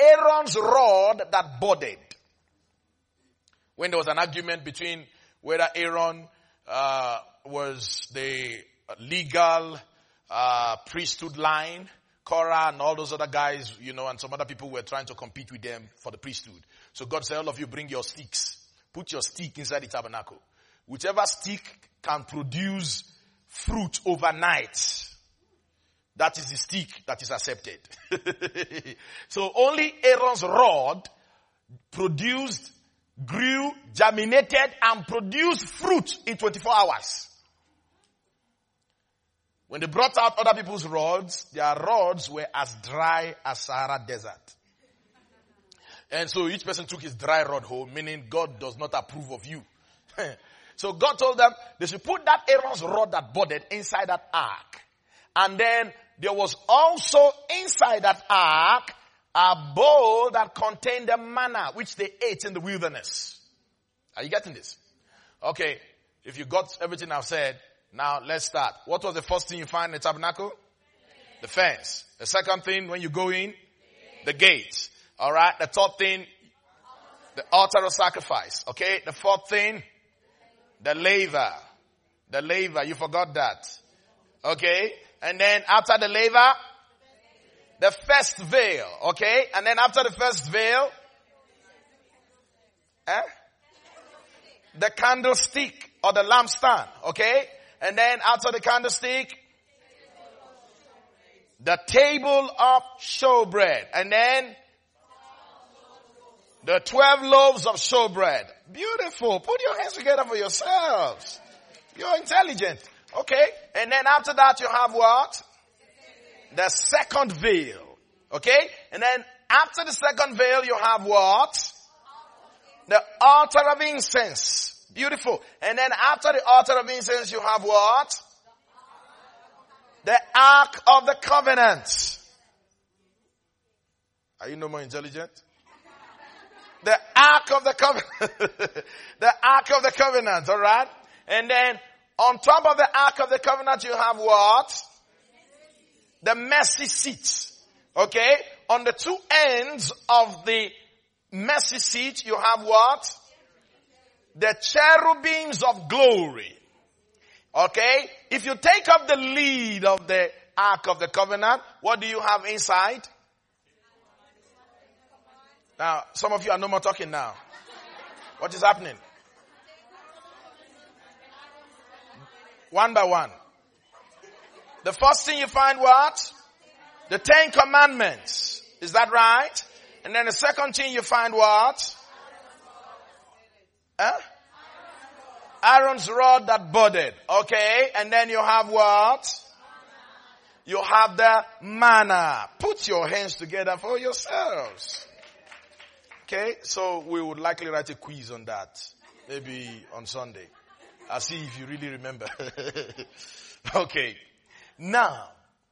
Aaron's rod that budded. When there was an argument between whether Aaron was the legal priesthood line, Korah and all those other guys, and some other people were trying to compete with them for the priesthood. So God said, all of you bring your sticks. Put your stick inside the tabernacle. Whichever stick can produce fruit overnight, that is the stick that is accepted. So only Aaron's rod grew, germinated, and produced fruit in 24 hours. When they brought out other people's rods, their rods were as dry as Sahara Desert. And so each person took his dry rod home, meaning God does not approve of you. So God told them they should put that Aaron's rod that budded inside that ark. And then there was also inside that ark a bowl that contained the manna which they ate in the wilderness. Are you getting this? Okay, if you got everything I've said, now let's start. What was the first thing you find in the tabernacle? The fence. The second thing when you go in? The gates. Alright, the third thing, the altar of sacrifice. Okay, the fourth thing, the laver. The laver, you forgot that. Okay, and then after the laver, the first veil. Okay, and then after the first veil, the candlestick or the lampstand. Okay, and then after the candlestick, the table of showbread. And then the 12 loaves of showbread. Beautiful. Put your hands together for yourselves. You're intelligent. Okay. And then after that you have what? The second veil. Okay. And then after the second veil you have what? The altar of incense. Beautiful. And then after the altar of incense you have what? The Ark of the Covenant. Are you no more intelligent? The Ark of the Covenant. The Ark of the Covenant, alright? And then on top of the Ark of the Covenant you have what? The mercy seat. Okay? On the two ends of the mercy seat you have what? The cherubims of glory. Okay? If you take up the lead of the Ark of the Covenant, what do you have inside? Now, some of you are no more talking now. What is happening? One by one. The first thing you find what? The 10 Commandments. Is that right? And then the second thing you find what? Aaron's rod that budded. Okay. And then you have what? You have the manna. Put your hands together for yourselves. Okay, so we would likely write a quiz on that. Maybe on Sunday. I'll see if you really remember. Okay. Now,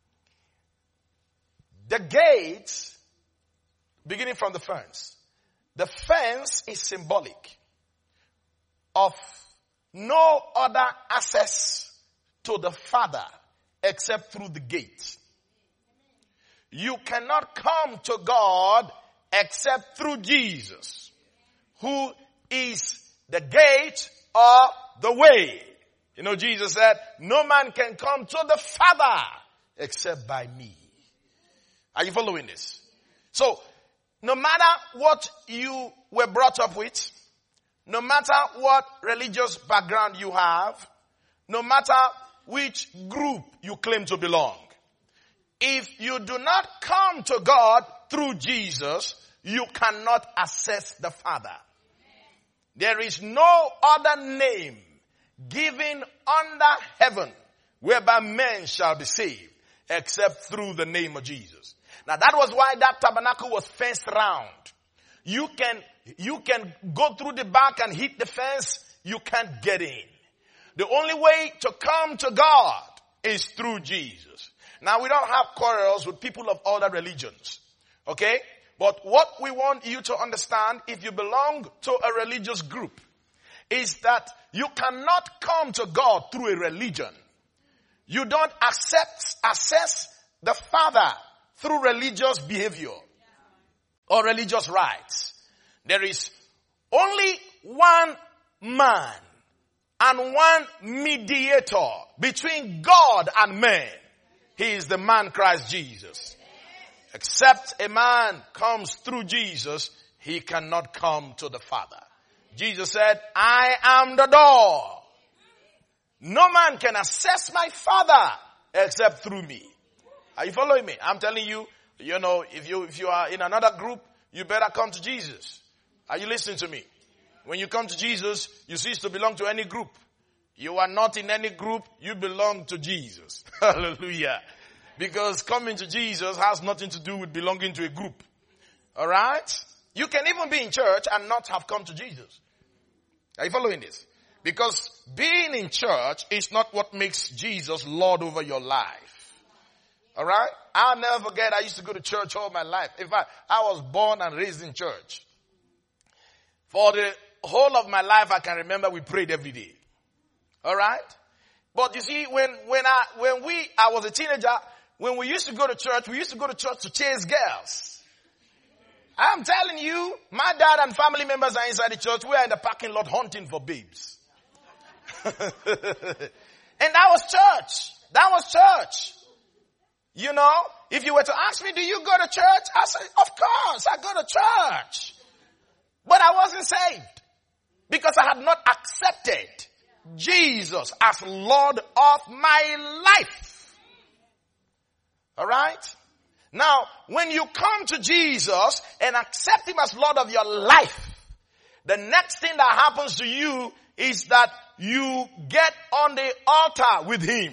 the gate, beginning from the fence. The fence is symbolic of no other access to the Father except through the gate. You cannot come to God except through Jesus, who is the gate or the way. You know, Jesus said, no man can come to the Father except by me. Are you following this? So, no matter what you were brought up with, no matter what religious background you have, no matter which group you claim to belong, if you do not come to God through Jesus, you cannot access the Father. There is no other name given under heaven whereby men shall be saved except through the name of Jesus. Now that was why that tabernacle was fenced round. You can go through the back and hit the fence. You can't get in. The only way to come to God is through Jesus. Now we don't have quarrels with people of other religions. Okay? But what we want you to understand, if you belong to a religious group, is that you cannot come to God through a religion. You don't access the Father through religious behavior. or religious rites. There is only one man and one mediator between God and man. He is the man Christ Jesus. Except a man comes through Jesus, he cannot come to the Father. Jesus said, I am the door. No man can access my Father except through me. Are you following me? I'm telling you, if you are in another group, you better come to Jesus. Are you listening to me? When you come to Jesus, you cease to belong to any group. You are not in any group, you belong to Jesus. Hallelujah. Because coming to Jesus has nothing to do with belonging to a group. Alright? You can even be in church and not have come to Jesus. Are you following this? Because being in church is not what makes Jesus Lord over your life. Alright? I'll never forget, I used to go to church all my life. In fact, I was born and raised in church. For the whole of my life, I can remember we prayed every day. Alright? But you see, when I was a teenager, when we used to go to church to chase girls. I'm telling you, my dad and family members are inside the church. We are in the parking lot hunting for babes. And that was church. That was church. If you were to ask me, do you go to church? I said, of course, I go to church. But I wasn't saved. Because I had not accepted Jesus as Lord of my life. Alright? Now, when you come to Jesus and accept Him as Lord of your life, the next thing that happens to you is that you get on the altar with Him.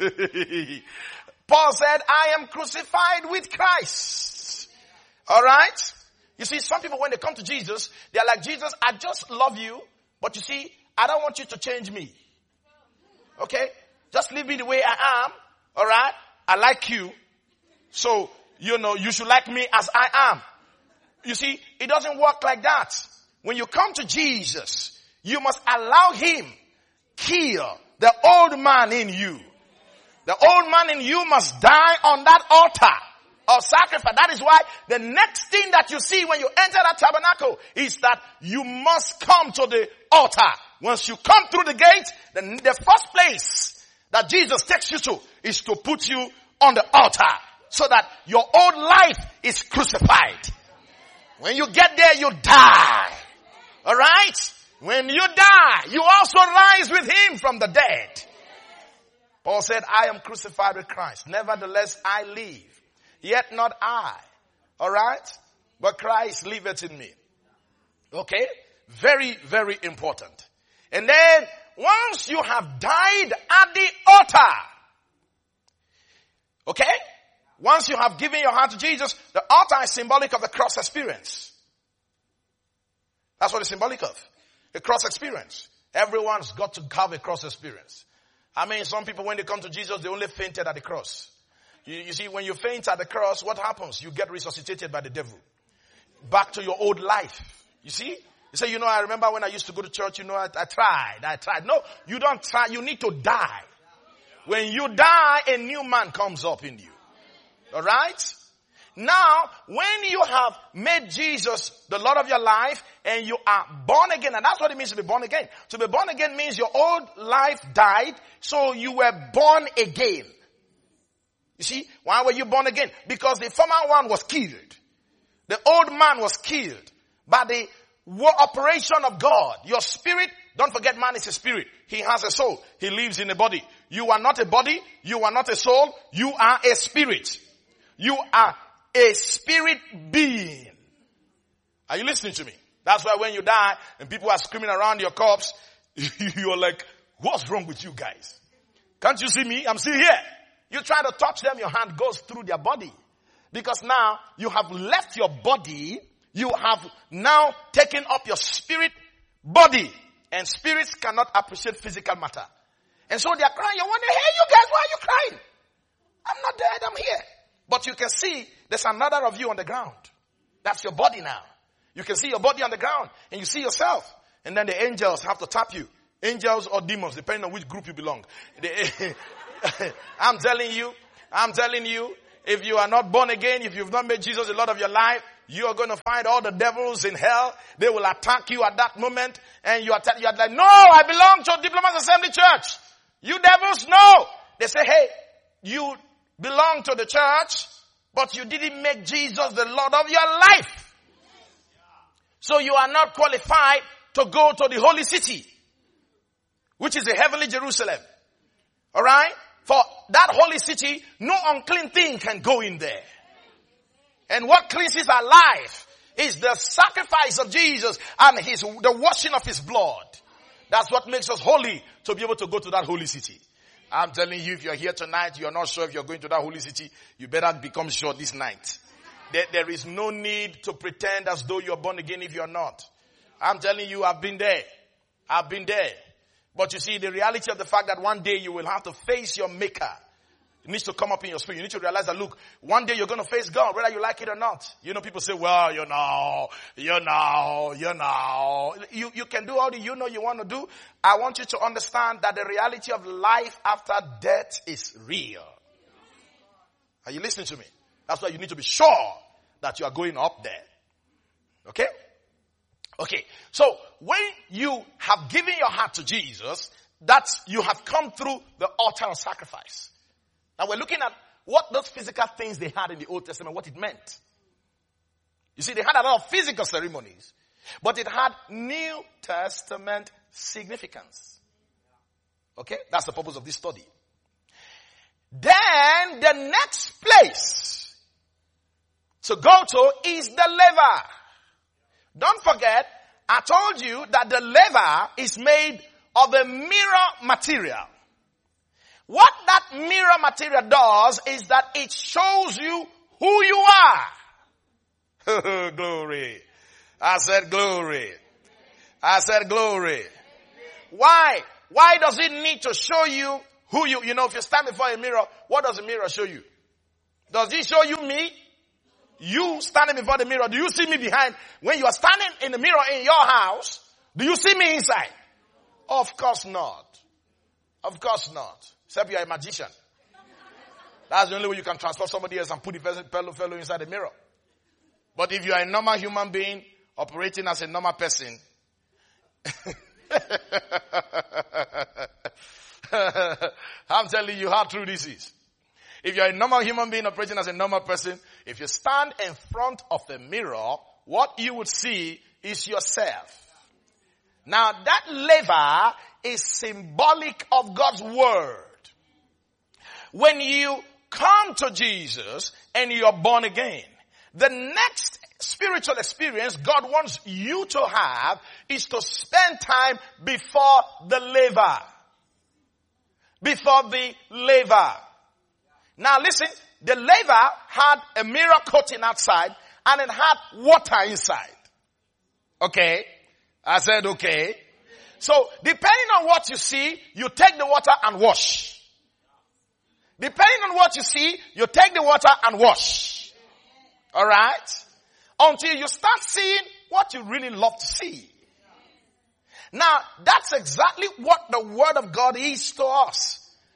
Paul said, I am crucified with Christ. Alright? You see, some people when they come to Jesus, they're like, Jesus, I just love you, but you see, I don't want you to change me. Okay? Just leave me the way I am. Alright? I like you. So, you should like me as I am. You see, it doesn't work like that. When you come to Jesus, you must allow Him kill the old man in you. The old man in you must die on that altar of sacrifice. That is why the next thing that you see when you enter that tabernacle is that you must come to the altar. Once you come through the gate, then the first place that Jesus takes you to is to put you on the altar so that your old life is crucified. When you get there, you die. Alright? When you die, you also rise with Him from the dead. Paul said, I am crucified with Christ. Nevertheless, I live. Yet not I. Alright? But Christ liveth in me. Okay? Very, very important. And then, once you have died at the altar, okay? Once you have given your heart to Jesus, the altar is symbolic of the cross experience. That's what it's symbolic of. A cross experience. Everyone's got to have a cross experience. I mean, some people when they come to Jesus, they only fainted at the cross. You see, when you faint at the cross, what happens? You get resuscitated by the devil. Back to your old life. You see? You say, I remember when I used to go to church, I tried. No, you don't try. You need to die. When you die, a new man comes up in you. Alright? Now, when you have made Jesus the Lord of your life and you are born again, and that's what it means to be born again. To be born again means your old life died, so you were born again. You see, why were you born again? Because the former one was killed. The old man was killed by the operation of God. Your spirit, don't forget man is a spirit. He has a soul. He lives in a body. You are not a body. You are not a soul. You are a spirit. You are a spirit being. Are you listening to me? That's why when you die and people are screaming around your corpse, you're like, what's wrong with you guys? Can't you see me? I'm still here. You try to touch them, your hand goes through their body. Because now you have left your body, you have now taken up your spirit body. And spirits cannot appreciate physical matter. And so they are crying. You wonder, hey you guys, why are you crying? I'm not dead, I'm here. But you can see there's another of you on the ground. That's your body now. You can see your body on the ground and you see yourself. And then the angels have to tap you. Angels or demons, depending on which group you belong. I'm telling you, if you are not born again, if you've not made Jesus the Lord of your life, You are going to find all the devils in hell. They will attack you at that moment. And you are like, no, I belong to Diplomat Assembly Church. You devils, no. They say, hey, you belong to the church, but you didn't make Jesus the Lord of your life. So you are not qualified to go to the holy city, which is the heavenly Jerusalem. Alright? For that holy city, no unclean thing can go in there. And what cleanses our life is the sacrifice of Jesus and the washing of his blood. That's what makes us holy, to be able to go to that holy city. I'm telling you, if you're here tonight, you're not sure if you're going to that holy city, you better become sure this night. There is no need to pretend as though you're born again if you're not. I'm telling you, I've been there. I've been there. But you see, the reality of the fact that one day you will have to face your maker, it needs to come up in your spirit. You need to realize that, look, one day you're going to face God, whether you like it or not. You know, people say, well, you can do all the you want to do. I want you to understand that the reality of life after death is real. Are you listening to me? That's why you need to be sure that you are going up there. Okay? Okay. So, when you have given your heart to Jesus, that you have come through the altar of sacrifice. Now we're looking at what those physical things they had in the Old Testament, what it meant. You see, they had a lot of physical ceremonies, but it had New Testament significance. Okay? That's the purpose of this study. Then the next place to go to is the laver. Don't forget, I told you that the laver is made of a mirror material. What that mirror material does is that it shows you who you are. Glory. I said glory. I said glory. Why? Why does it need to show you who you know, if you stand before a mirror, what does the mirror show you? Does it show you me? You standing before the mirror, do you see me behind? When you are standing in the mirror in your house, do you see me inside? Of course not. Of course not. Except you are a magician. That's the only way you can transform somebody else and put the fellow inside the mirror. But if you are a normal human being operating as a normal person, I'm telling you how true this is. If you're a normal human being operating as a normal person, if you stand in front of the mirror, what you would see is yourself. Now that laver is symbolic of God's word. When you come to Jesus and you're born again, the next spiritual experience God wants you to have is to spend time before the laver. Before the laver. Now listen, the laver had a mirror coating outside and it had water inside. Okay? I said okay. So depending on what you see, you take the water and wash. Depending on what you see, you take the water and wash. Alright? Until you start seeing what you really love to see. Now, that's exactly what the word of God is to us.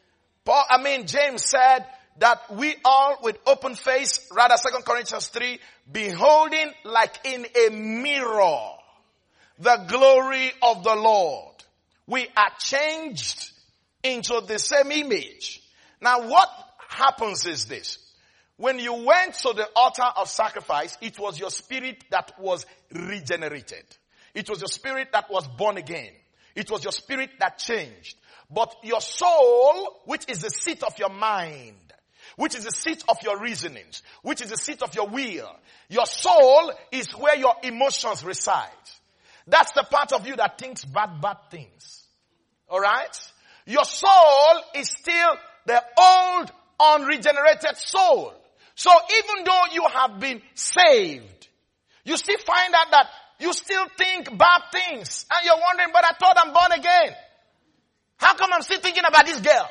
James said that we all with open face, rather 2 Corinthians 3, beholding like in a mirror the glory of the Lord. We are changed into the same image. Now what happens is this. When you went to the altar of sacrifice, it was your spirit that was regenerated. It was your spirit that was born again. It was your spirit that changed. But your soul, which is the seat of your mind, which is the seat of your reasonings, which is the seat of your will, your soul is where your emotions reside. That's the part of you that thinks bad things. Alright? Your soul is still the old, unregenerated soul. So even though you have been saved, you still find out that you still think bad things. And you're wondering, but I thought I'm born again. How come I'm still thinking about this girl?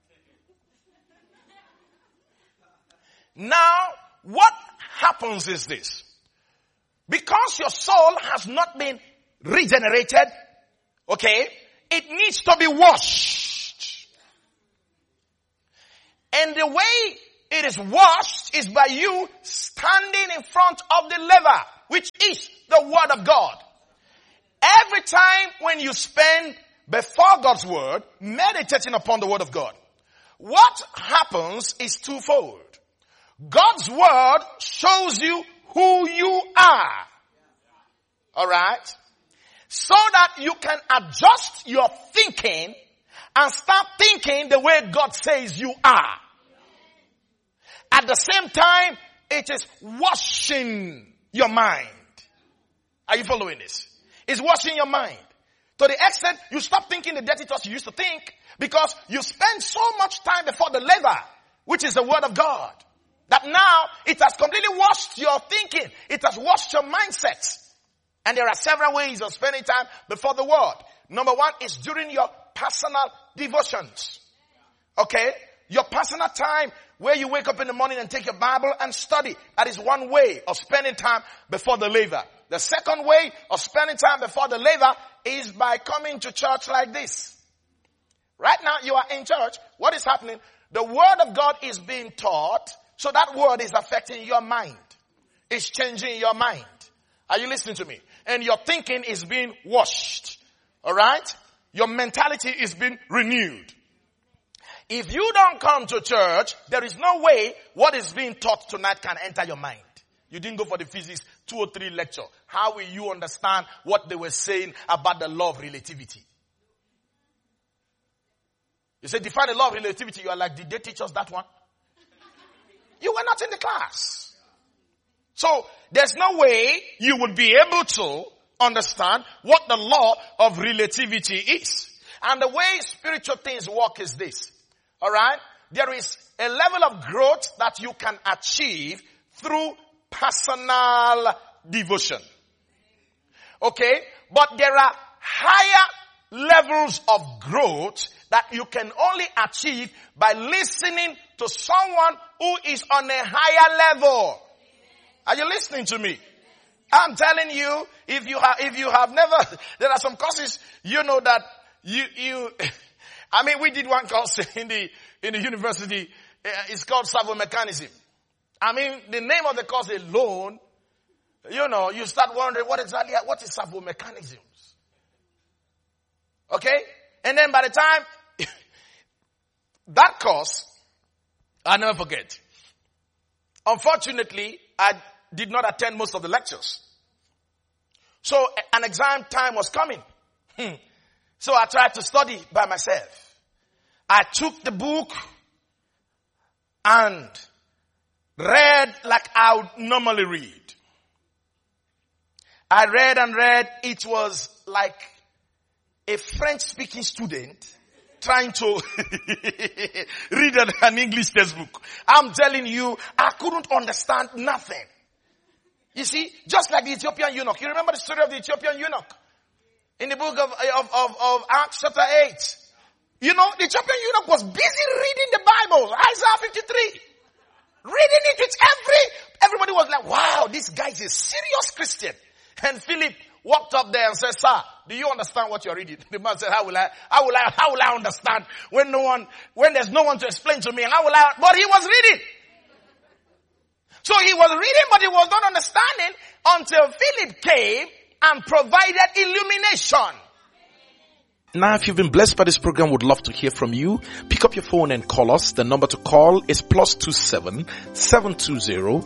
Now, what happens is this. Because your soul has not been regenerated, okay, it needs to be washed. And the way it is washed is by you standing in front of the laver, which is the word of God. Every time when you spend before God's word, meditating upon the word of God, what happens is twofold. God's word shows you who you are. Alright? So that you can adjust your thinking and start thinking the way God says you are. At the same time, it is washing your mind. Are you following this? It's washing your mind. To the extent you stop thinking the dirty thoughts you used to think because you spend so much time before the laver, which is the word of God, that now it has completely washed your thinking. It has washed your mindset. And there are several ways of spending time before the word. Number one is during your personal devotions. Okay? Your personal time where you wake up in the morning and take your Bible and study. That is one way of spending time before the laver. The second way of spending time before the laver is by coming to church like this. Right now you are in church. What is happening? The word of God is being taught. So that word is affecting your mind. It's changing your mind. Are you listening to me? And your thinking is being washed. Alright? Your mentality is being renewed. If you don't come to church, there is no way what is being taught tonight can enter your mind. You didn't go for the physics 203 lecture. How will you understand what they were saying about the law of relativity? You say, define the law of relativity. You are like, did they teach us that one? You were not in the class. So, there's no way you would be able to understand what the law of relativity is. And the way spiritual things work is this. Alright? There is a level of growth that you can achieve through personal devotion. Okay? But there are higher levels of growth that you can only achieve by listening to someone who is on a higher level. Are you listening to me? I'm telling you, if you have never, there are some courses, you know that I mean, we did one course in the university. It's called servo mechanism. I mean, the name of the course alone, you know, you start wondering what is servo mechanisms? Okay? And then by the time that course, I'll never forget. Unfortunately, I did not attend most of the lectures. So an exam time was coming. So I tried to study by myself. I took the book and read like I would normally read. I read and read. It was like a French-speaking student trying to read an English textbook. I'm telling you, I couldn't understand nothing. You see, just like the Ethiopian eunuch. You remember the story of the Ethiopian eunuch? In the book of Acts chapter 8. You know, the Ethiopian eunuch was busy reading the Bible. Isaiah 53. Reading it with everybody was like, wow, this guy is a serious Christian. And Philip walked up there and said, sir, do you understand what you're reading? The man said, how will I understand when there's no one to explain to me? But he was reading. So he was reading, but he was not understanding until Philip came and provided illumination. Now, if you've been blessed by this program, would love to hear from you. Pick up your phone and call us. The number to call is +27 720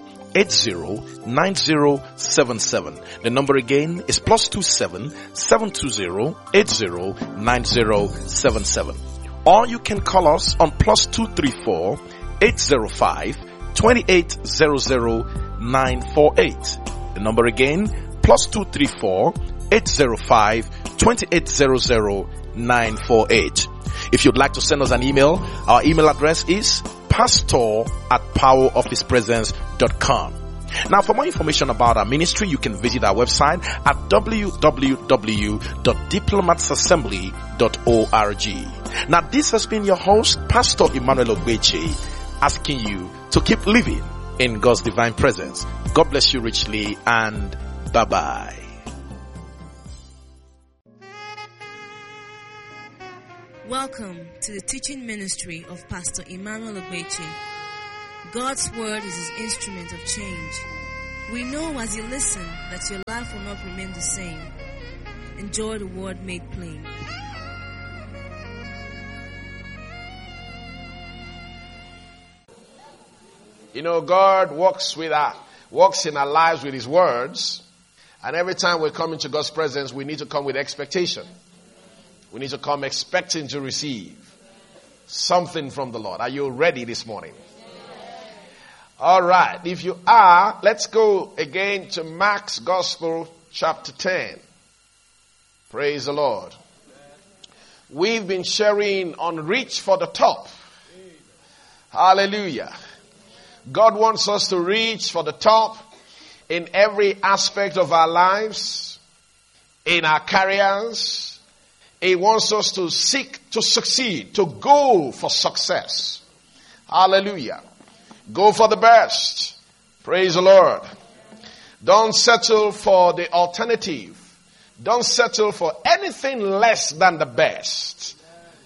809077. The number again is +27 720 809077. Or you can call us on +234 805 2800948. The number again, +234 805 2800948. If you'd like to send us an email, our email address is pastor@powerofhispresence.com. Now, for more information about our ministry, you can visit our website at www.diplomatsassembly.org. Now, this has been your host, Pastor Emmanuel Ogbeche, asking you to keep living in God's divine presence. God bless you richly, and bye-bye. Welcome to the teaching ministry of Pastor Emmanuel Ogbeche. God's word is his instrument of change. We know as you listen that your life will not remain the same. Enjoy the word made plain. You know, God works in our lives with his words. And every time we come into God's presence, we need to come with expectation. We need to come expecting to receive something from the Lord. Are you ready this morning? All right. If you are, let's go again to Mark's Gospel, chapter 10. Praise the Lord. We've been sharing on Reach for the Top. Hallelujah. God wants us to reach for the top in every aspect of our lives, in our careers. He wants us to seek to succeed, to go for success. Hallelujah. Go for the best. Praise the Lord. Don't settle for the alternative. Don't settle for anything less than the best.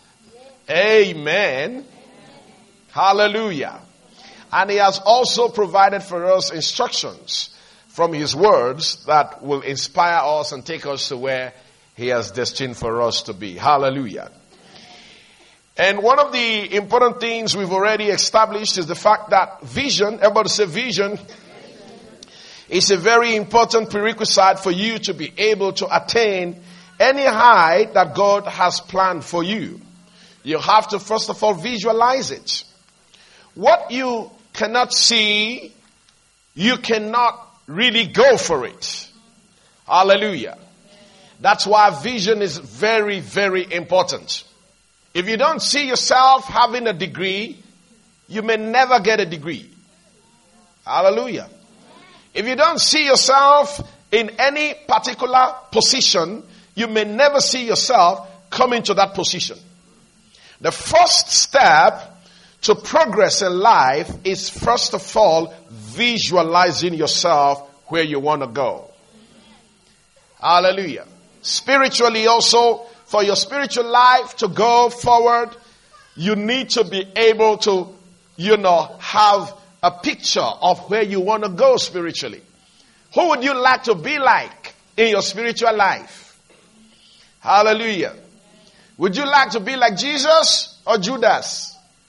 Amen. Hallelujah. And he has also provided for us instructions from his words that will inspire us and take us to where he has destined for us to be. Hallelujah. And one of the important things we've already established is the fact that vision, everybody say vision, is a very important prerequisite for you to be able to attain any height that God has planned for you. You have to first of all visualize it. What you cannot see, you cannot really go for it. Hallelujah. That's why vision is very, very important. If you don't see yourself having a degree, you may never get a degree. Hallelujah. If you don't see yourself in any particular position, you may never see yourself coming to that position. The first step to progress in life is first of all visualizing yourself where you want to go. Hallelujah. Spiritually also, for your spiritual life to go forward, you need to be able to, have a picture of where you want to go spiritually. Who would you like to be like in your spiritual life? Hallelujah. Would you like to be like Jesus or Judas?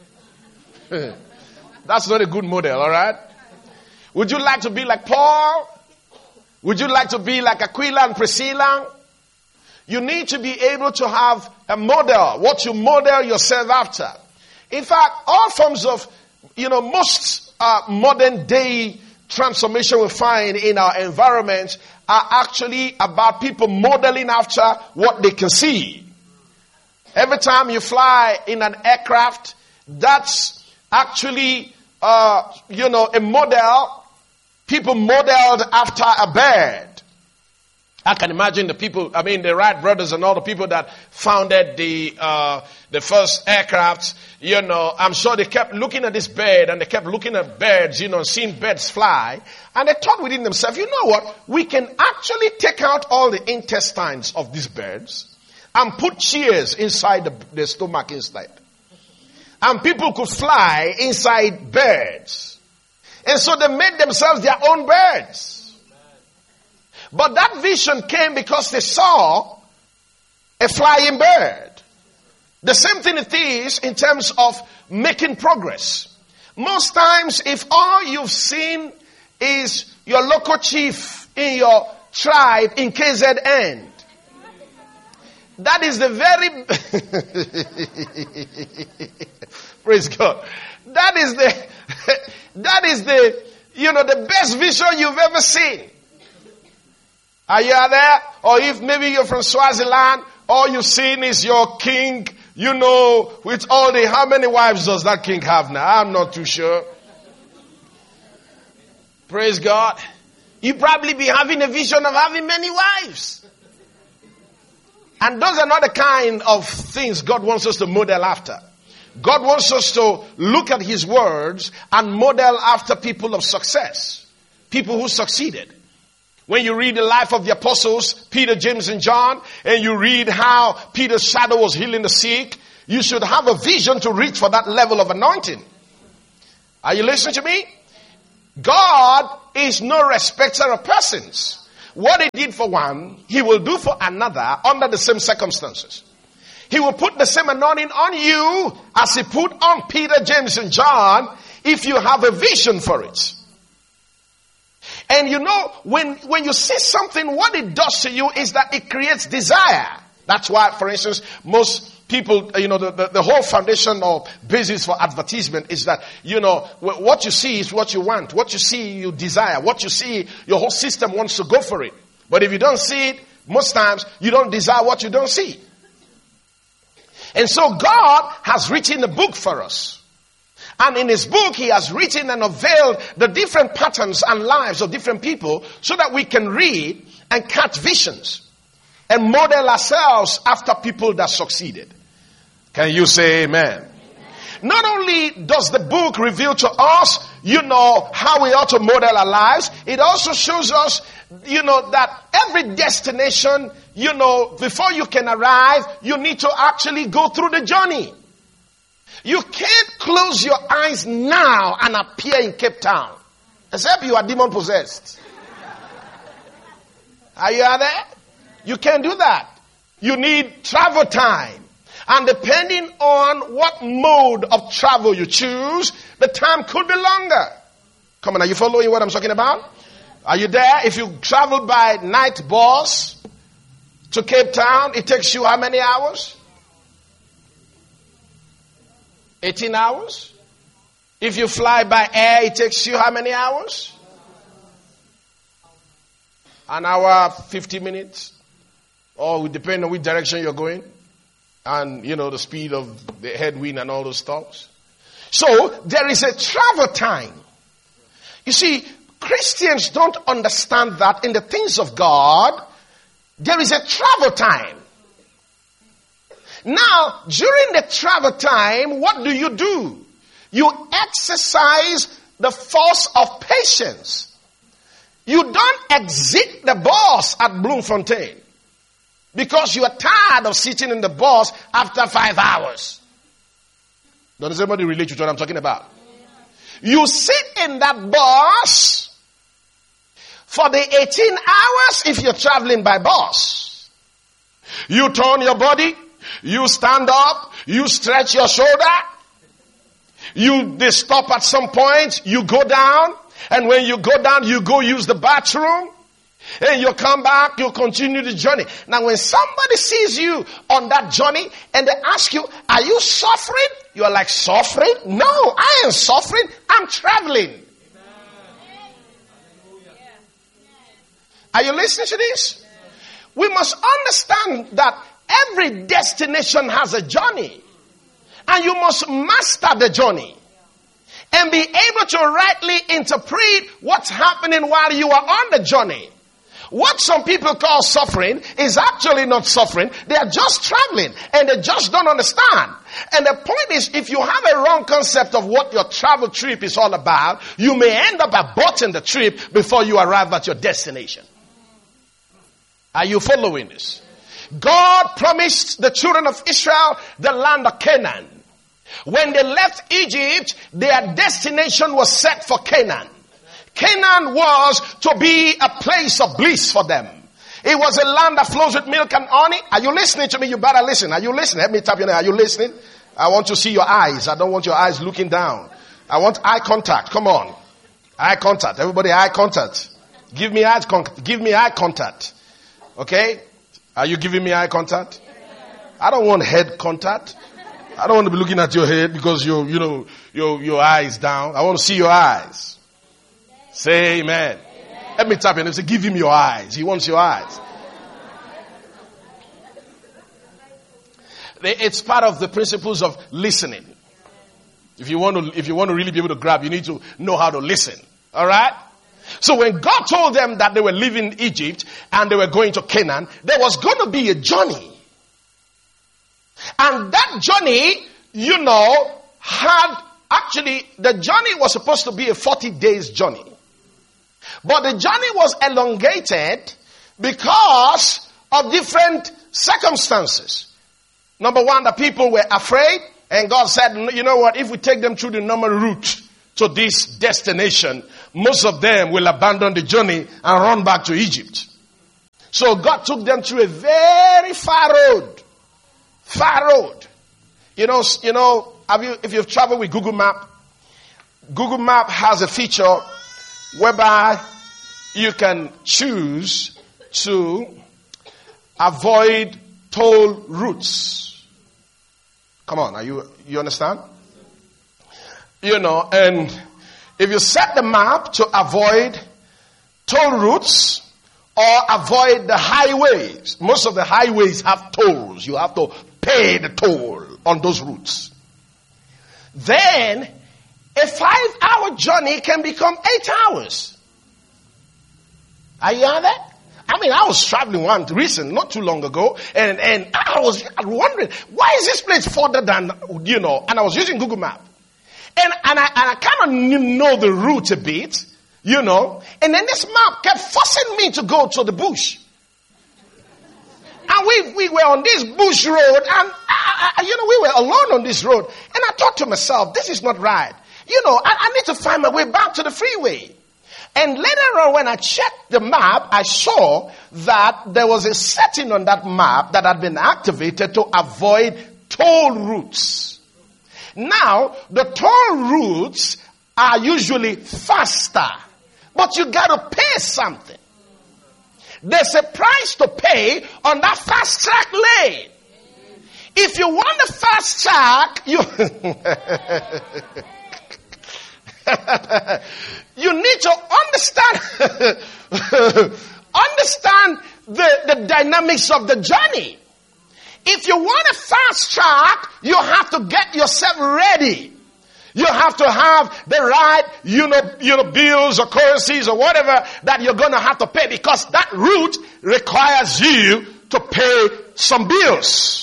That's not a good model, all right? Would you like to be like Paul? Would you like to be like Aquila and Priscilla? You need to be able to have a model, what you model yourself after. In fact, all forms of, most modern day transformation we find in our environment are actually about people modeling after what they can see. Every time you fly in an aircraft, that's actually, a model, people modeled after a bird. I can imagine the Wright brothers and all the people that founded the first aircraft, I'm sure they kept looking at this bird and they kept looking at birds, seeing birds fly. And they thought within themselves, you know what? We can actually take out all the intestines of these birds and put shears inside the stomach inside. And people could fly inside birds. And so they made themselves their own birds. But that vision came because they saw a flying bird. The same thing it is in terms of making progress. Most times, if all you've seen is your local chief in your tribe in KZN, that is the very... Praise God. That is the best vision you've ever seen. Are you there? Or if maybe you're from Swaziland, all you've seen is your king, with all how many wives does that king have now? I'm not too sure. Praise God. You probably be having a vision of having many wives. And those are not the kind of things God wants us to model after. God wants us to look at his words and model after people of success. People who succeeded. When you read the life of the apostles, Peter, James, and John, and you read how Peter's shadow was healing the sick, you should have a vision to reach for that level of anointing. Are you listening to me? God is no respecter of persons. What he did for one, he will do for another under the same circumstances. He will put the same anointing on you as he put on Peter, James, and John if you have a vision for it. And you know, when you see something, what it does to you is that it creates desire. That's why, for instance, most people, the whole foundation or basis for advertisement is that, what you see is what you want. What you see, you desire. What you see, your whole system wants to go for it. But if you don't see it, most times, you don't desire what you don't see. And so God has written a book for us. And in his book, he has written and unveiled the different patterns and lives of different people so that we can read and catch visions and model ourselves after people that succeeded. Can you say amen? Not only does the book reveal to us, how we ought to model our lives, it also shows us, that every destination, before you can arrive, you need to actually go through the journey. You can't close your eyes now and appear in Cape Town, except you are demon possessed. Are you there? You can't do that. You need travel time. And depending on what mode of travel you choose, the time could be longer. Come on, are you following what I'm talking about? Are you there? If you travel by night bus to Cape Town, it takes you how many hours? 18 hours. If you fly by air, it takes you how many hours? An hour, 50 minutes. Or it depends on which direction you're going. And, the speed of the headwind and all those stuff. So, there is a travel time. You see, Christians don't understand that in the things of God, there is a travel time. Now, during the travel time, what do? You exercise the force of patience. You don't exit the bus at Bloemfontein because you are tired of sitting in the bus after 5 hours. Does anybody relate to what I'm talking about? You sit in that bus for the 18 hours if you're traveling by bus. You turn your body. You stand up, you stretch your shoulder, they stop at some point, you go down, and when you go down, you go use the bathroom, and you come back, you continue the journey. Now when somebody sees you on that journey, and they ask you, are you suffering? You are like, suffering? No, I am suffering, I'm traveling. Are you listening to this? We must understand that every destination has a journey. And you must master the journey. And be able to rightly interpret what's happening while you are on the journey. What some people call suffering is actually not suffering. They are just traveling. And they just don't understand. And the point is, if you have a wrong concept of what your travel trip is all about, you may end up aborting the trip before you arrive at your destination. Are you following this? God promised the children of Israel the land of Canaan. When they left Egypt, their destination was set for Canaan. Canaan was to be a place of bliss for them. It was a land that flows with milk and honey. Are you listening to me? You better listen. Are you listening? Let me tap your name. Are you listening? I want to see your eyes. I don't want your eyes looking down. I want eye contact. Come on. Eye contact. Everybody, eye contact. Give me eye contact. Give me eye contact. Okay? Are you giving me eye contact? I don't want head contact. I don't want to be looking at your head because your eyes down. I want to see your eyes. Say amen. Let me tap your name. Say, give him your eyes. He wants your eyes. It's part of the principles of listening. If you want to really be able to grab, you need to know how to listen. All right? So when God told them that they were leaving Egypt and they were going to Canaan, there was going to be a journey. And that journey, the journey was supposed to be a 40 days journey. But the journey was elongated because of different circumstances. Number one, the people were afraid. And God said, you know what, if we take them through the normal route, to this destination, most of them will abandon the journey and run back to Egypt. So God took them through a very far road. Far road. You know, if you've traveled with Google Map has a feature whereby you can choose to avoid toll routes. Come on, you understand? You know, and if you set the map to avoid toll routes or avoid the highways, most of the highways have tolls. You have to pay the toll on those routes. Then a 5-hour journey can become 8 hours. Are you on that? I mean, I was traveling not too long ago, and I was wondering, why is this place further than, and I was using Google Map. And I kind of know the route a bit, and then this map kept forcing me to go to the bush. And we were on this bush road, and, we were alone on this road. And I thought to myself, this is not right. I need to find my way back to the freeway. And later on, when I checked the map, I saw that there was a setting on that map that had been activated to avoid toll routes. Now, the toll routes are usually faster, but you got to pay something. There's a price to pay on that fast track lane. If you want the fast track, you need to understand the dynamics of the journey. If you want a fast track, you have to get yourself ready. You have to have the right, bills or currencies or whatever that you're going to have to pay, because that route requires you to pay some bills.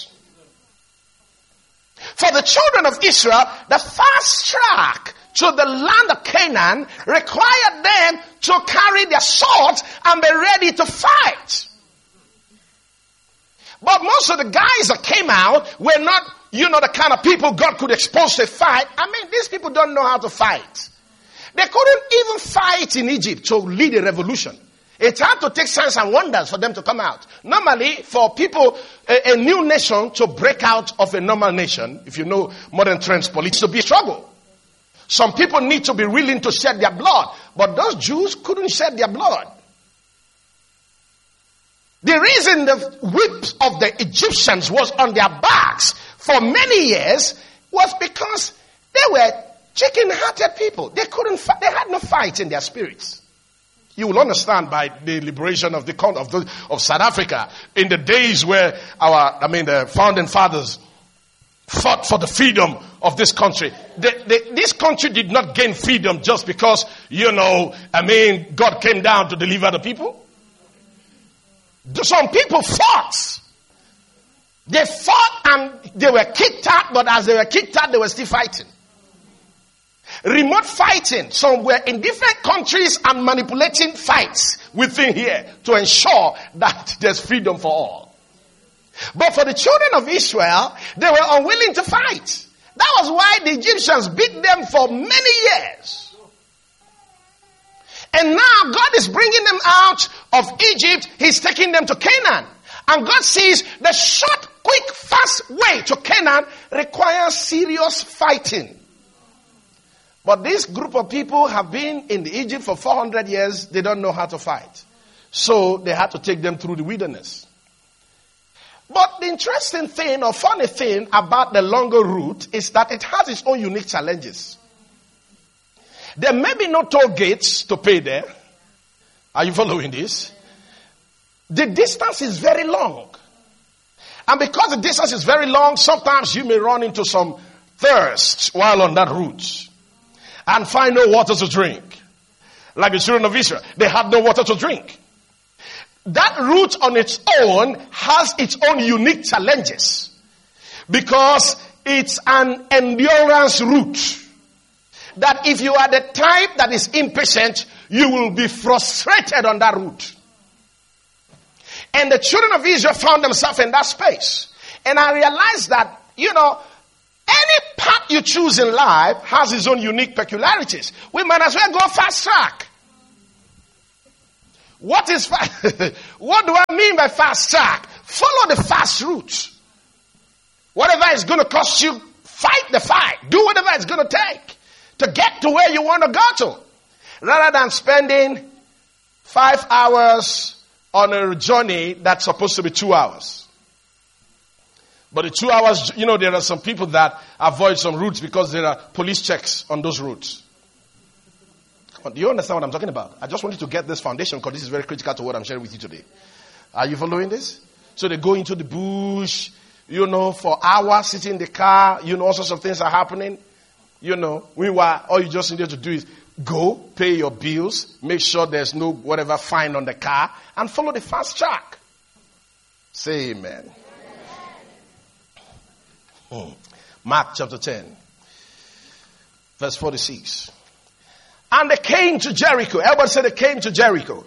For the children of Israel, the fast track to the land of Canaan required them to carry their swords and be ready to fight. But most of the guys that came out were not, the kind of people God could expose to fight. I mean, these people don't know how to fight. They couldn't even fight in Egypt to lead a revolution. It had to take signs and wonders for them to come out. Normally, for people, a new nation to break out of a normal nation, if you know modern trends, politics, to be a struggle. Some people need to be willing to shed their blood. But those Jews couldn't shed their blood. The reason the whips of the Egyptians was on their backs for many years was because they were chicken-hearted people. They couldn't fight. They had no fight in their spirits. You will understand by the liberation of of South Africa, in the days where the founding fathers fought for the freedom of this country. This country did not gain freedom just because, God came down to deliver the people. Some people fought. They fought and they were kicked out, but as they were kicked out, they were still fighting. Remote fighting. Some were in different countries and manipulating fights within here to ensure that there's freedom for all. But for the children of Israel, they were unwilling to fight. That was why the Egyptians beat them for many years. And now God is bringing them out of Egypt. He's taking them to Canaan. And God sees the short, quick, fast way to Canaan requires serious fighting. But this group of people have been in Egypt for 400 years. They don't know how to fight. So they had to take them through the wilderness. But the interesting thing or funny thing about the longer route is that it has its own unique challenges. There may be no toll gates to pay there. Are you following this? The distance is very long. And because the distance is very long, sometimes you may run into some thirst while on that route and find no water to drink. Like the children of Israel, they had no water to drink. That route on its own has its own unique challenges because it's an endurance route. That if you are the type that is impatient, you will be frustrated on that route. And the children of Israel found themselves in that space. And I realized that, any path you choose in life has its own unique peculiarities. We might as well go fast track. What do I mean by fast track? Follow the fast route. Whatever is going to cost you, fight the fight. Do whatever it's going to take to get to where you want to go to. Rather than spending 5 hours on a journey that's supposed to be 2 hours. But the 2 hours, there are some people that avoid some routes because there are police checks on those routes. Do you understand what I'm talking about? I just want you to get this foundation because this is very critical to what I'm sharing with you today. Are you following this? So they go into the bush, for hours, sitting in the car, all sorts of things are happening. Meanwhile, all you just need to do is go, pay your bills, make sure there's no whatever fine on the car, and follow the fast track. Say amen. Mark chapter 10, verse 46. And they came to Jericho. Everybody say they came to Jericho.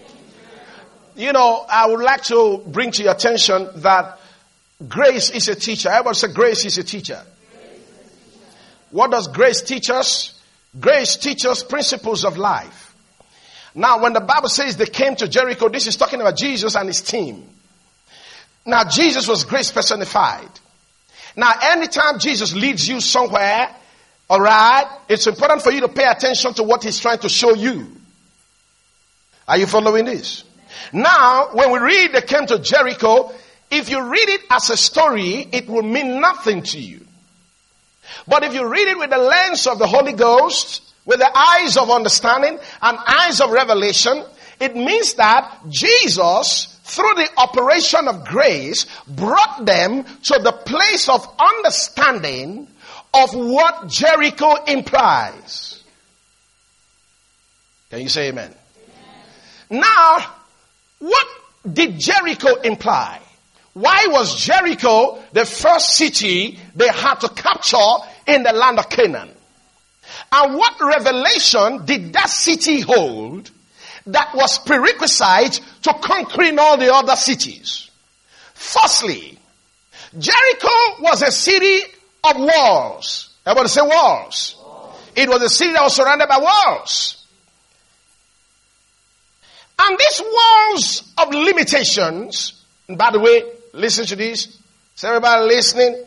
I would like to bring to your attention that grace is a teacher. Everybody say grace is a teacher. What does grace teach us? Grace teaches principles of life. Now, when the Bible says they came to Jericho, this is talking about Jesus and his team. Now, Jesus was grace personified. Now, anytime Jesus leads you somewhere, all right, it's important for you to pay attention to what he's trying to show you. Are you following this? Now, when we read they came to Jericho, if you read it as a story, it will mean nothing to you. But if you read it with the lens of the Holy Ghost, with the eyes of understanding and eyes of revelation, it means that Jesus, through the operation of grace, brought them to the place of understanding of what Jericho implies. Can you say amen? Now, what did Jericho imply? Why was Jericho the first city they had to capture in the land of Canaan? And what revelation did that city hold that was prerequisite to conquering all the other cities? Firstly, Jericho was a city of walls. Everybody say walls. It was a city that was surrounded by walls. And these walls of limitations, and by the way, listen to this. Is everybody listening?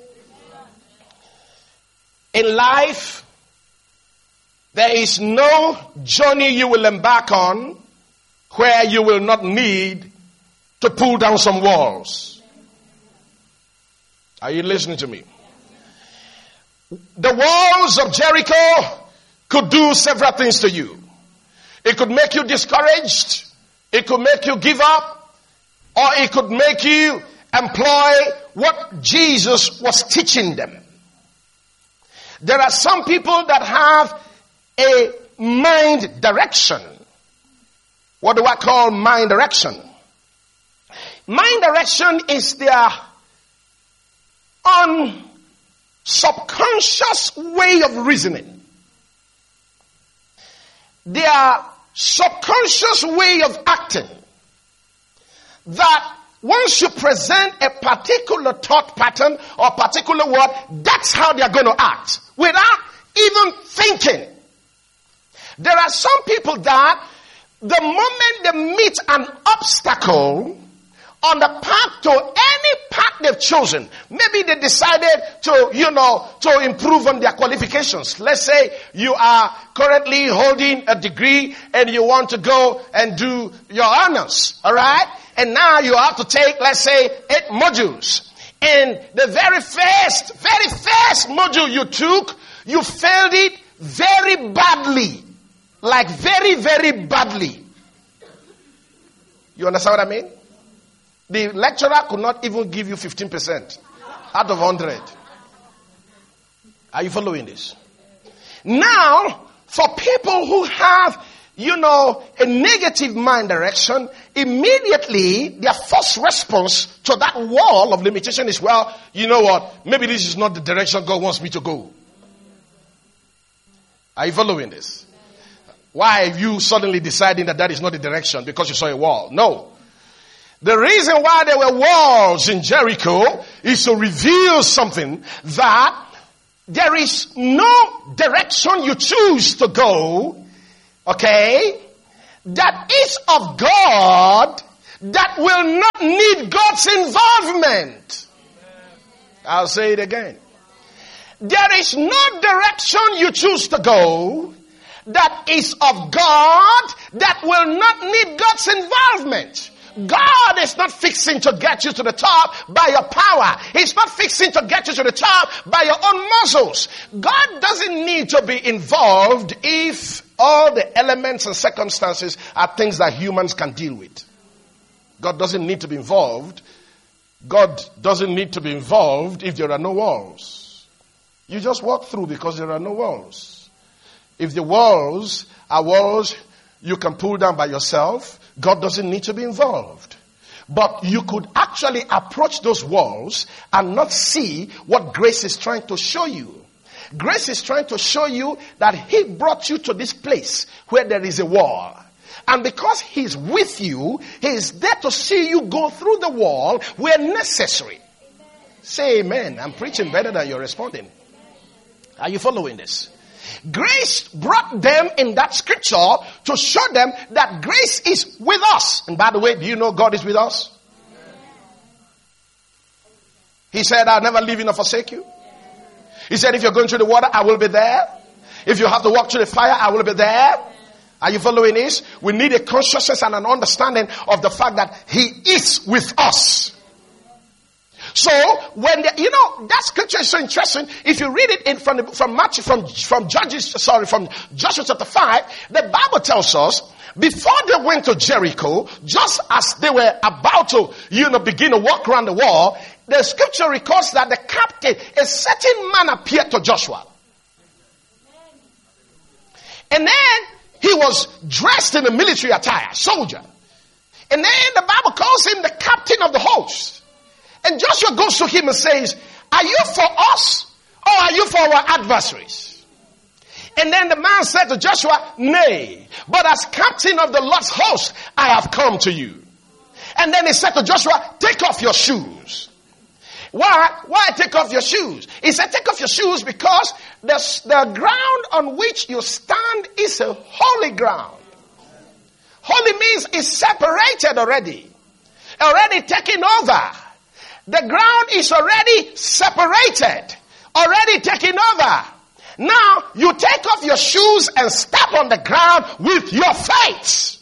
In life, there is no journey you will embark on where you will not need to pull down some walls. Are you listening to me? The walls of Jericho could do several things to you. It could make you discouraged. It could make you give up. Or it could make you employ what Jesus was teaching them. There are some people that have a mind direction. What do I call mind direction? Mind direction is their own subconscious way of reasoning. Their subconscious way of acting. That once you present a particular thought pattern or particular word, that's how they are going to act. Without even thinking. There are some people that the moment they meet an obstacle on the path to any path they've chosen, maybe they decided to improve on their qualifications. Let's say you are currently holding a degree and you want to go and do your honors, all right? And now you have to take, let's say, 8 modules. And the very first module you took, you failed it very badly. Like very, very badly. You understand what I mean? The lecturer could not even give you 15% out of 100. Are you following this? Now, for people who have, a negative mind direction, immediately their first response to that wall of limitation is, well, you know what? Maybe this is not the direction God wants me to go. Are you following this? Why are you suddenly deciding that is not the direction because you saw a wall? No. The reason why there were walls in Jericho is to reveal something that there is no direction you choose to go, okay, that is of God that will not need God's involvement. I'll say it again. There is no direction you choose to go that is of God that will not need God's involvement. God is not fixing to get you to the top by your power. He's not fixing to get you to the top by your own muscles. God doesn't need to be involved if all the elements and circumstances are things that humans can deal with. God doesn't need to be involved. God doesn't need to be involved if there are no walls. You just walk through because there are no walls. If the walls are walls you can pull down by yourself, God doesn't need to be involved. But you could actually approach those walls and not see what grace is trying to show you. Grace is trying to show you that He brought you to this place where there is a wall. And because He's with you, He is there to see you go through the wall where necessary. Amen. Say amen. I'm preaching better than you're responding. Are you following this? Grace brought them in that scripture to show them that grace is with us. And by the way, do you know God is with us? He said, I'll never leave you nor forsake you. He said, if you're going through the water, I will be there. If you have to walk through the fire, I will be there. Are you following this? We need a consciousness and an understanding of the fact that He is with us. So when that scripture is so interesting. If you read it from Joshua chapter 5, the Bible tells us before they went to Jericho, just as they were about to begin to walk around the wall, the scripture records that the captain, a certain man, appeared to Joshua, and then he was dressed in a military attire, soldier, and then the Bible calls him the captain of the host. And Joshua goes to him and says, are you for us or are you for our adversaries? And then the man said to Joshua, nay, but as captain of the Lord's host, I have come to you. And then he said to Joshua, take off your shoes. Why take off your shoes? He said, take off your shoes because the ground on which you stand is a holy ground. Holy means it's separated already taken over. The ground is already separated, already taken over. Now, you take off your shoes and step on the ground with your faith.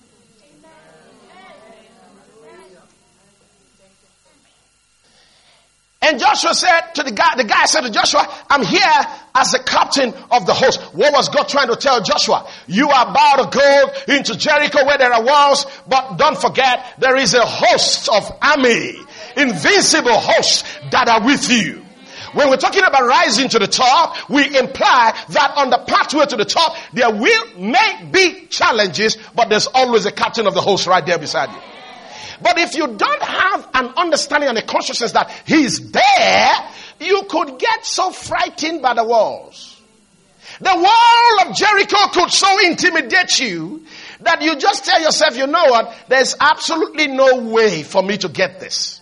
And Joshua said to the guy said to Joshua, I'm here as the captain of the host. What was God trying to tell Joshua? You are about to go into Jericho where there are walls, but don't forget there is a host of army, invincible hosts that are with you. When we're talking about rising to the top, we imply that on the pathway to the top, there may be challenges, but there's always a captain of the host right there beside you. But if you don't have an understanding and a consciousness that He's there, you could get so frightened by the walls. The wall of Jericho could so intimidate you that you just tell yourself, you know what, there's absolutely no way for me to get this.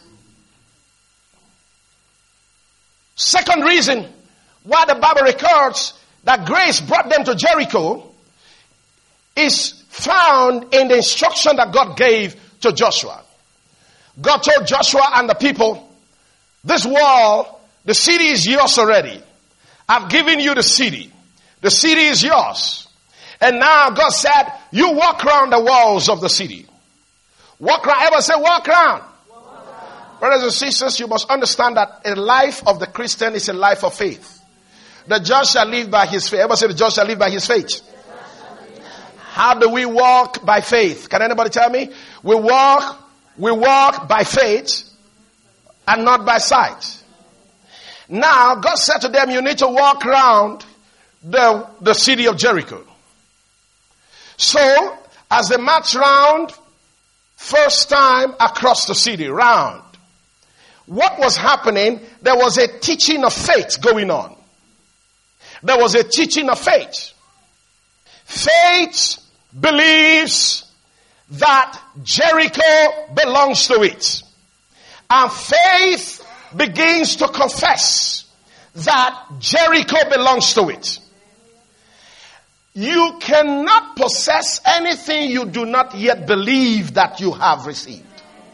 Second reason why the Bible records that grace brought them to Jericho is found in the instruction that God gave to Joshua. God told Joshua and the people, this wall, the city is yours already. I've given you the city. The city is yours. And now God said, you walk around the walls of the city. Walk around. Everyone say walk around. Brothers and sisters, you must understand that a life of the Christian is a life of faith. The just shall live by his faith. Everybody say the just shall live by his faith. How do we walk by faith? Can anybody tell me? We walk by faith and not by sight. Now, God said to them, you need to walk around the city of Jericho. So, as they marched round, first time across the city, round, what was happening? There was a teaching of faith going on. There was a teaching of faith. Faith believes that Jericho belongs to it. And faith begins to confess that Jericho belongs to it. You cannot possess anything you do not yet believe that you have received.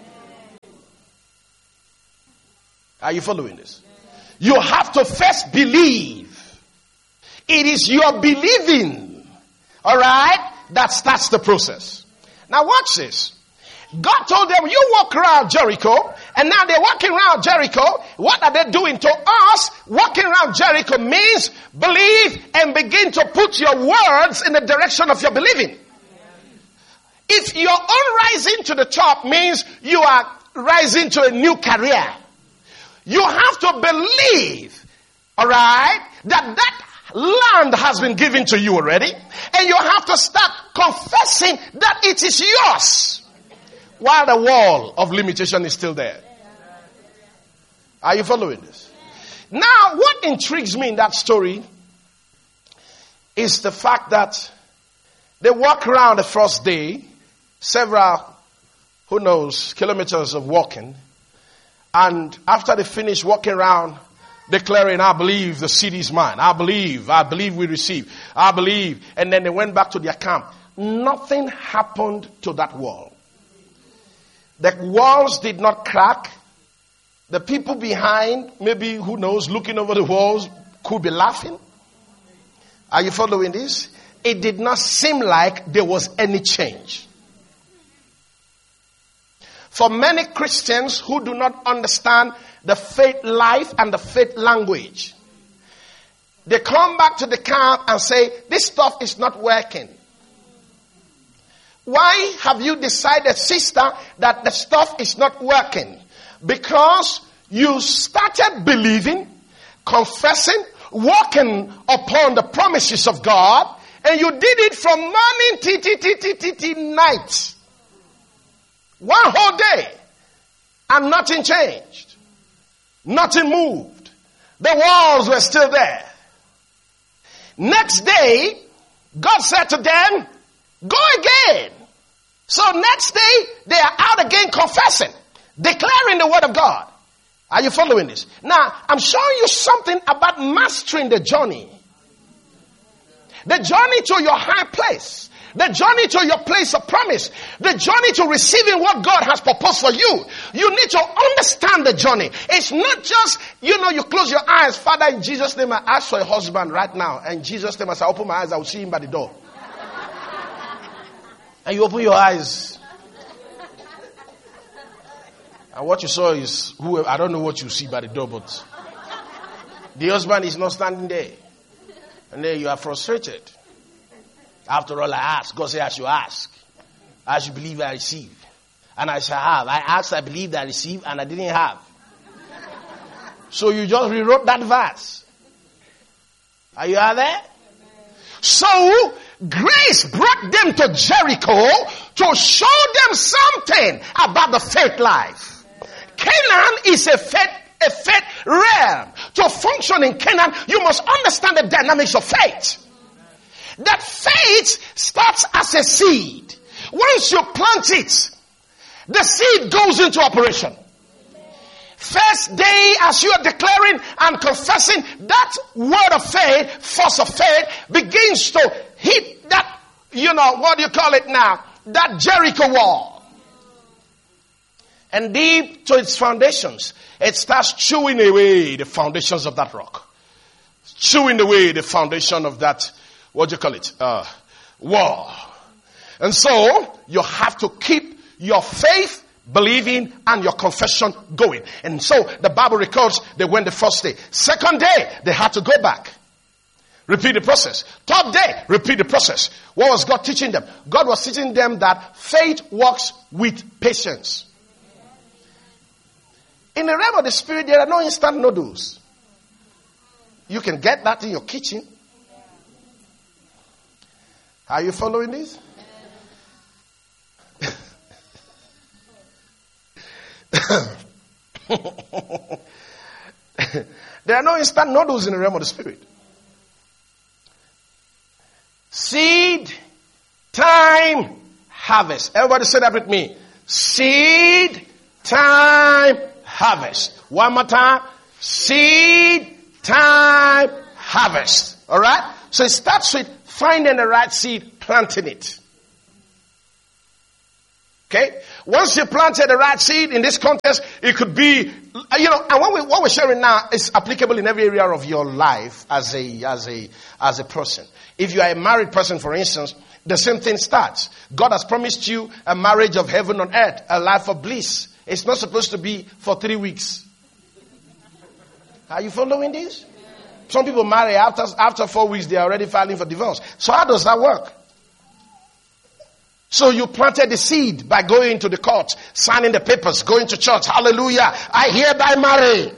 Are you following this? You have to first believe. It is your believing, all right, that starts the process. Now watch this. God told them, you walk around Jericho, and now they're walking around Jericho. What are they doing to us? Walking around Jericho means believe and begin to put your words in the direction of your believing. If your own rising to the top means you are rising to a new career, you have to believe, all right, that land has been given to you already, and you have to start confessing that it is yours while the wall of limitation is still there. Are you following this? Now, what intrigues me in that story is the fact that they walk around the first day, several, kilometers of walking, and after they finish walking around, declaring, I believe the city is mine. I believe we receive. I believe. And then they went back to their camp. Nothing happened to that wall. The walls did not crack. The people behind, maybe, looking over the walls, could be laughing. Are you following this? It did not seem like there was any change. For many Christians who do not understand the faith life and the faith language, they come back to the camp and say, this stuff is not working. Why have you decided, sister, that the stuff is not working? Because you started believing, confessing, walking upon the promises of God, and you did it from morning till night. One whole day. And nothing changed. Nothing moved. The walls were still there. Next day, God said to them, go again. So next day, they are out again confessing, declaring the word of God. Are you following this? Now, I'm showing you something about mastering the journey. The journey to your high place. The journey to your place of promise. The journey to receiving what God has proposed for you. You need to understand the journey. It's not just, you close your eyes. Father, in Jesus' name, I ask for a husband right now. And in Jesus' name, as I open my eyes, I will see him by the door. And you open your eyes. And what you saw is, I don't know what you see by the door, but the husband is not standing there. And then you are frustrated. After all, I asked. God said I should ask. I should believe I receive. And I shall have. I asked, I believed, I received, and I didn't have. So you just rewrote that verse. Are you out there? So, grace brought them to Jericho to show them something about the faith life. Canaan is a faith realm. To function in Canaan, you must understand the dynamics of faith. That faith starts as a seed. Once you plant it, the seed goes into operation. First day, as you are declaring and confessing, that word of faith, force of faith, begins to hit that, that Jericho wall. And deep to its foundations, it starts chewing away the foundations of that rock. Chewing away the foundation of that, wall. And so, you have to keep your faith, believing, and your confession going. And so, the Bible records they went the first day. Second day, they had to go back. Repeat the process. Third day, repeat the process. What was God teaching them? God was teaching them that faith works with patience. In the realm of the spirit, there are no instant noodles. You can get that in your kitchen. Are you following this? There are no instant noodles in the realm of the spirit. Seed, time, harvest. Everybody say that with me. Seed, time, harvest. One more time. Seed, time harvest. Alright? So it starts with finding the right seed, planting it. Okay? Once you planted the right seed in this context, it could be, and what we're sharing now is applicable in every area of your life as a person. If you are a married person, for instance, the same thing starts. God has promised you a marriage of heaven on earth, a life of bliss. It's not supposed to be for 3 weeks. Are you following this? Some people marry after 4 weeks, they are already filing for divorce. So how does that work? So you planted the seed by going to the court, signing the papers, going to church. Hallelujah. I hereby marry.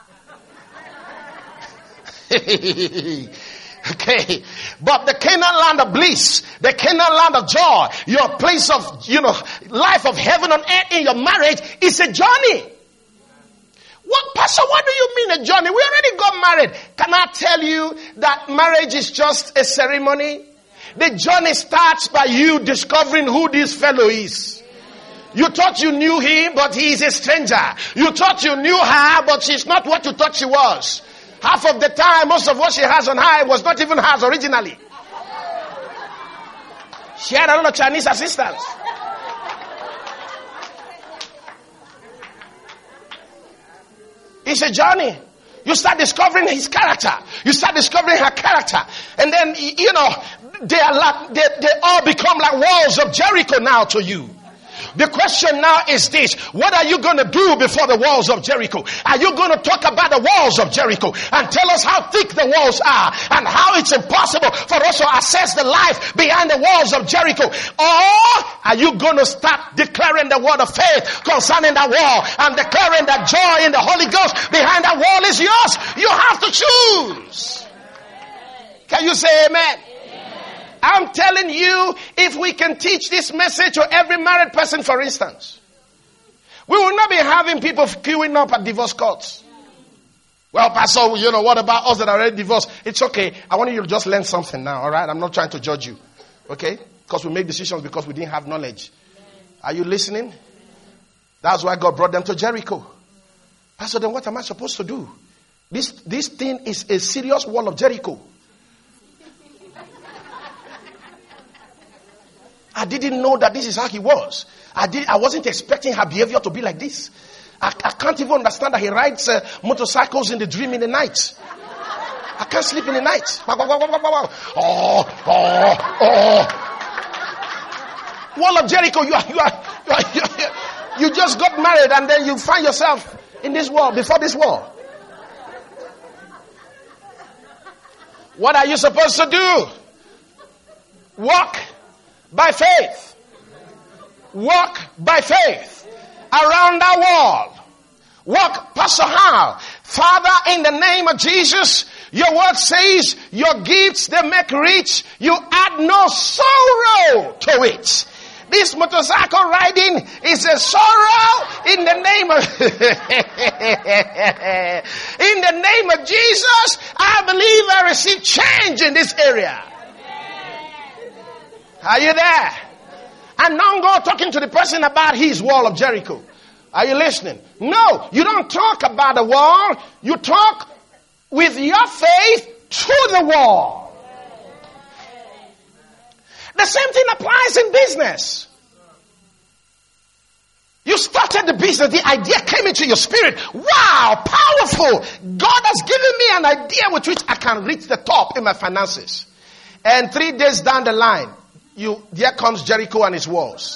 Okay. But the Canaan land of bliss, the Canaan land of joy, your place of, life of heaven on earth in your marriage is a journey. What, Pastor, what do you mean a journey? We already got married. Can I tell you that marriage is just a ceremony? The journey starts by you discovering who this fellow is. You thought you knew him, but he is a stranger. You thought you knew her, but she's not what you thought she was. Half of the time, most of what she has on her was not even hers originally. She had a lot of Chinese assistants. It's a journey. You start discovering his character. You start discovering her character. And then, they all become like walls of Jericho now to you. The question now is this: what are you going to do before the walls of Jericho? Are you going to talk about the walls of Jericho and tell us how thick the walls are and how it's impossible for us to assess the life behind the walls of Jericho? Or are you going to start declaring the word of faith concerning that wall and declaring that joy in the Holy Ghost behind that wall is yours? You have to choose. Can you say amen? I'm telling you, if we can teach this message to every married person, for instance, we will not be having people queuing up at divorce courts. Well, Pastor, what about us that are already divorced? It's okay. I want you to just learn something now, all right? I'm not trying to judge you, okay? Because we make decisions because we didn't have knowledge. Are you listening? That's why God brought them to Jericho. Pastor, then what am I supposed to do? This thing is a serious wall of Jericho. I didn't know that this is how he was. I wasn't expecting her behavior to be like this. I can't even understand that he rides motorcycles in the dream in the night. I can't sleep in the night. Wall of Jericho, you just got married and then you find yourself in this wall, before this wall. What are you supposed to do? Walk by faith. Walk by faith around that wall. Walk, Pastor how? Father, in the name of Jesus, your word says your gifts, they make rich. You add no sorrow to it. This motorcycle riding is a sorrow in the name of in the name of Jesus. I believe I receive change in this area. Are you there? And now go talking to the person about his wall of Jericho. Are you listening? No, you don't talk about the wall. You talk with your faith to the wall. The same thing applies in business. You started the business. The idea came into your spirit. Wow, powerful. God has given me an idea with which I can reach the top in my finances. And 3 days down the line, there comes Jericho and its walls.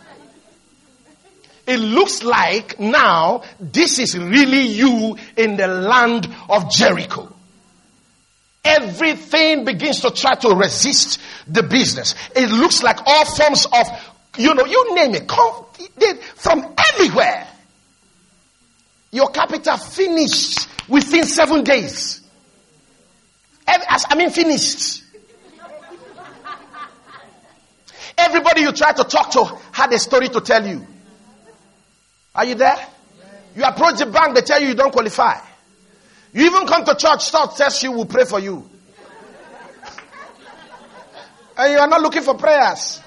It looks like now this is really you in the land of Jericho. Everything begins to try to resist the business. It looks like all forms of, you name it, come from everywhere. Your capital finished within 7 days. Finished. Everybody you try to talk to had a story to tell you. Are you there? You approach the bank, they tell you don't qualify. You even come to church, tells you we'll pray for you. And you are not looking for prayers.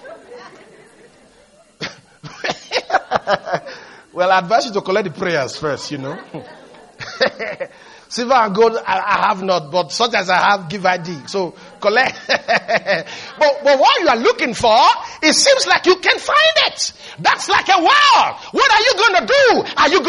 Well, I advise you to collect the prayers first, Silver and gold I have not, but such as I have, give I thee. So collect. but what you are looking for, it seems like you can find it. That's like a well. What are you going to do? Are you